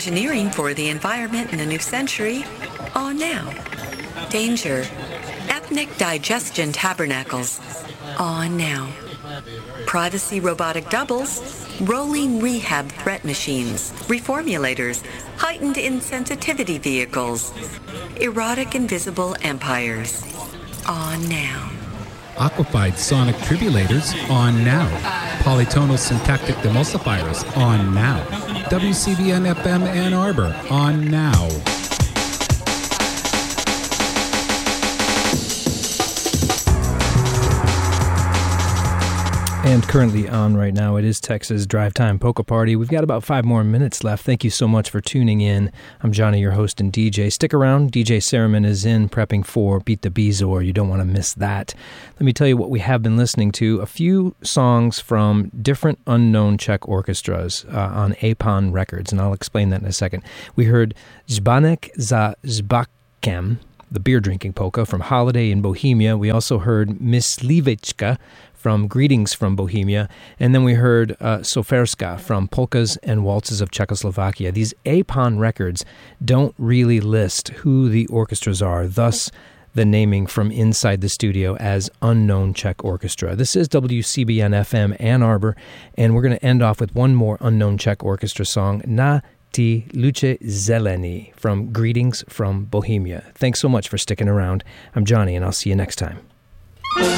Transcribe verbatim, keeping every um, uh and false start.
Engineering for the environment in the new century, on now. Danger. Ethnic digestion tabernacles, on now. Privacy robotic doubles, rolling rehab threat machines, reformulators, heightened insensitivity vehicles, erotic invisible empires, on now. Aquafied sonic tribulators, on now. Polytonal syntactic demulsifiers, on now. W C B N F M Ann Arbor, on now. And currently on right now, it is Texas Drive Time Polka Party. We've got about five more minutes left. Thank you so much for tuning in. I'm Johnny, your host and D J. Stick around. D J Saraman is in prepping for Beat the Bezor. You don't want to miss that. Let me tell you what we have been listening to. A few songs from different unknown Czech orchestras uh, on A P O N Records, and I'll explain that in a second. We heard Zbanek za Zbakem, the beer drinking polka from Holiday in Bohemia. We also heard Myslivečka from Greetings from Bohemia, and then we heard uh, Soferska from Polkas and Waltzes of Czechoslovakia. These A P O N records don't really list who the orchestras are, thus the naming from inside the studio as Unknown Czech Orchestra. This is W C B N F M Ann Arbor, and we're going to end off with one more Unknown Czech Orchestra song, Na Ty Luce Zeleny, from Greetings from Bohemia. Thanks so much for sticking around. I'm Johnny, and I'll see you next time.